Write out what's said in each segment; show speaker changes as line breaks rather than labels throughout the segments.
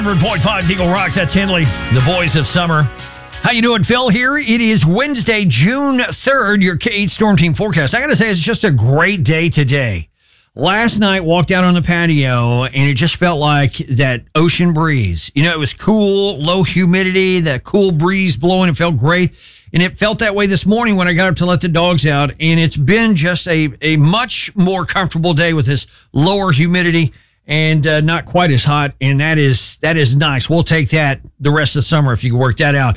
100.5 Eagle Rocks. That's Henley, the boys of summer. How you doing, Phil? Here it is Wednesday, June 3rd, your K8 Storm Team forecast. I got to say, it's just a great day today. Last night, walked out on the patio, and it just felt like that ocean breeze. You know, it was cool, low humidity, that cool breeze blowing. It felt great. And it felt that way this morning when I got up to let the dogs out. And it's been just a much more comfortable day with this lower humidity and not quite as hot. And that is nice. We'll take that the rest of the summer if you can work that out.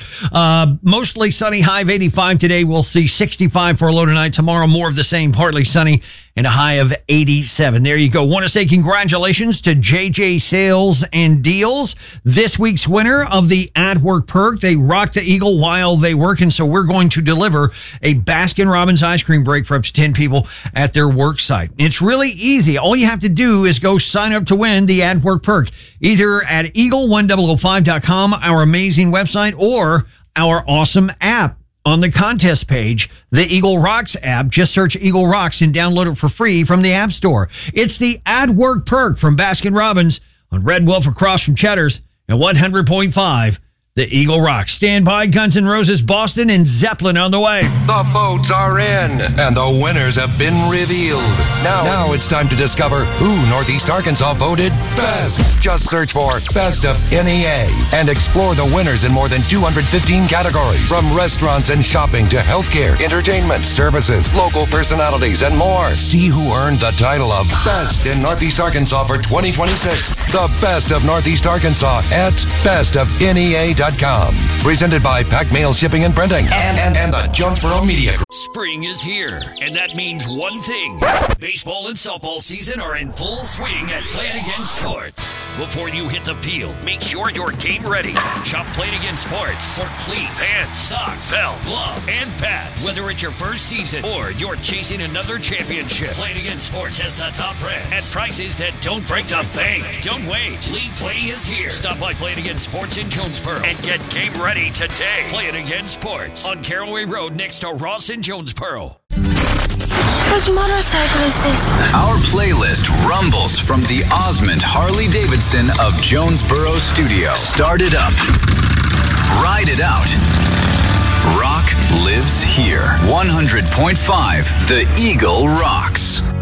Mostly sunny, high of 85 today. We'll see 65 for a low tonight. Tomorrow, more of the same, partly sunny and a high of 87. There you go. Want to say congratulations to JJ Sales and Deals, this week's winner of the At Work perk. They rock the Eagle while they work, and so we're going to deliver a Baskin-Robbins ice cream break for up to 10 people at their work site. It's really easy. All you have to do is go sign up to win the At Work perk, either at eagle1005.com, our amazing website, or our awesome app. On the contest page, the Eagle Rocks app, just search Eagle Rocks and download it for free from the App Store. It's the At Work perk from Baskin-Robbins on Red Wolf across from Cheddar's and 100.5, the Eagle Rocks. Stand by, Guns N' Roses, Boston, and Zeppelin on the way.
The votes are in, and the winners have been revealed. Now it's time to discover who Northeast Arkansas voted best. Just search for Best of NEA and explore the winners in more than 215 categories, from restaurants and shopping to healthcare, entertainment, services, local personalities, and more. See who earned the title of Best in Northeast Arkansas for 2026. The Best of Northeast Arkansas at bestofnea.com. Presented by Pack Mail Shipping and Printing and the Jonesboro Media Group.
Spring is here, and that means one thing. Baseball and softball season are in full swing at Play It Again Sports. Before you hit the field, make sure you're game ready. Shop Play It Again Sports for cleats, pants, socks, belts, gloves, and pads. Whether it's your first season or you're chasing another championship, Play It Again Sports has the top brands at prices that don't break the bank. Don't wait. League Play is here. Stop by Play It Again Sports in Jonesboro and get game ready today. Play It Again Sports on Caraway Road next to Ross in Jonesboro.
Whose motorcycle is this?
Our playlist rumbles from the Osmond Harley-Davidson of Jonesboro Studio. Start it up. Ride it out. Rock lives here. 100.5 The Eagle Rocks.